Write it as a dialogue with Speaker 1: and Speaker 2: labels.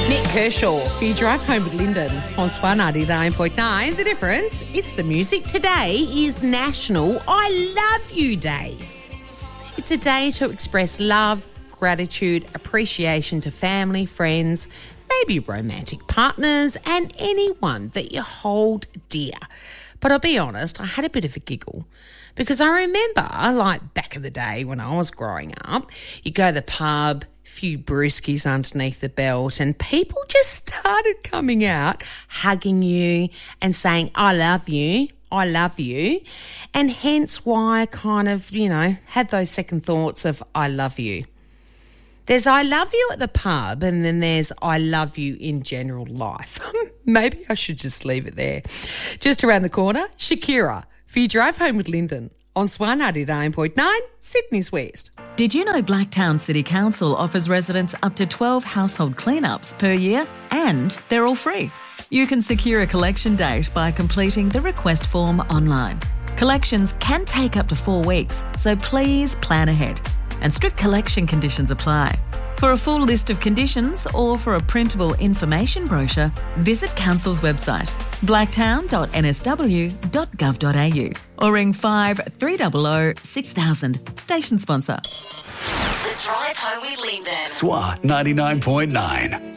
Speaker 1: Nick Kershaw for your drive home with Lyndon on Swan 99.9. The difference is the music. Today is National I Love You Day. It's a day to express love, gratitude, appreciation to family, friends, maybe romantic partners and anyone that you hold dear. But I'll be honest, I had a bit of a giggle because I remember, like back in the day when I was growing up, you go to the pub, few brewskis underneath the belt, and people just started coming out, hugging you and saying, I love you, and hence why I kind of, had those second thoughts of I love you. There's I love you at the pub and then there's I love you in general life. Maybe I should just leave it there. Just around the corner, Shakira for your drive home with Lyndon on Swan 99.9, Sydney's West.
Speaker 2: Did you know Blacktown City Council offers residents up to 12 household cleanups per year and they're all free? You can secure a collection date by completing the request form online. Collections can take up to 4 weeks, so please plan ahead. And strict collection conditions apply. For a full list of conditions or for a printable information brochure, visit Council's website, blacktown.nsw.gov.au or ring 5300 6000. Station sponsor.
Speaker 3: The Drive Home with Lyndon.
Speaker 4: SWA 99.9.